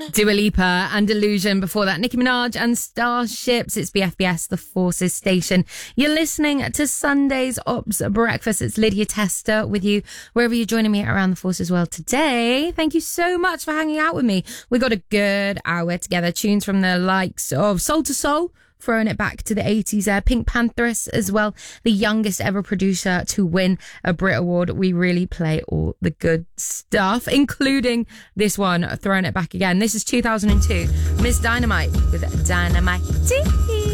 Dua Lipa and Illusion. Before that, Nicki Minaj and Starships. It's BFBS, the Forces Station. You're listening to Sunday's Ops Breakfast. It's Lydia Tester with you wherever you're joining me around the Forces world today. Thank you so much for hanging out with me. We got a good hour together. Tunes from the likes of Soul to Soul, throwing it back to the 80s. Pink Pantheress as well, the youngest ever producer to win a Brit Award. We really play all the good stuff, including this one, throwing it back again. This is 2002, Miss Dynamite with Dynamite.